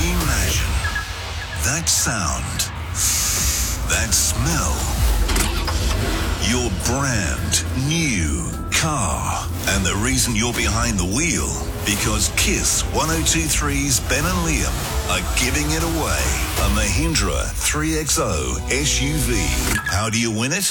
Imagine that sound, that smell, your brand new car, and the reason you're behind the wheel, because Kiss 102.3's Ben and Liam are giving it away. A Mahindra 3XO SUV. How do you win it?